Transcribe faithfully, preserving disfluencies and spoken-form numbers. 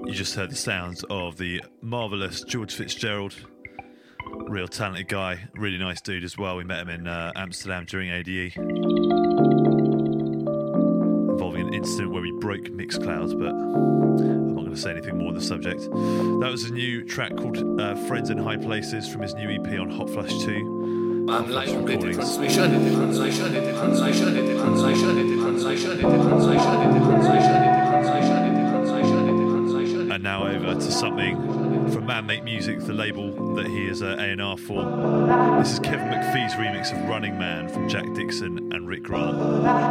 You just heard the sounds of the marvellous George Fitzgerald. Real talented guy, really nice dude as well. We met him in uh, Amsterdam during A D E, involving an incident where we broke Mixcloud, but I'm not going to say anything more on the subject. That was a new track called uh, Friends in High Places from his new E P on Hot Flash two. Hot Flash Recordings. And now over to something from Man Make Music, the label that he is uh, A and R for. This is Kevin McPhee's remix of Running Man from Jack Dixon and Rick Grant.